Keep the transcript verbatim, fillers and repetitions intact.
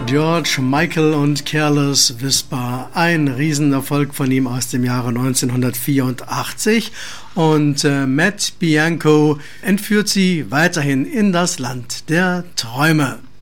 George Michael und Careless Whisper, ein Riesenerfolg von ihm aus dem Jahre neunzehnhundertvierundachtzig, und äh, Matt Bianco entführt sie weiterhin in das Land der Träume.